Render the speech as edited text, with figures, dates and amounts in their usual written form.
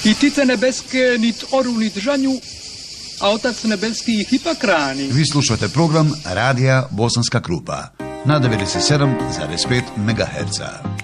I ptice nebeske nit oru nit žanju, a Otac nebeski ih ipak hrani. Vi slušate program Radija Bosanska Krupa na 97,5 MHz.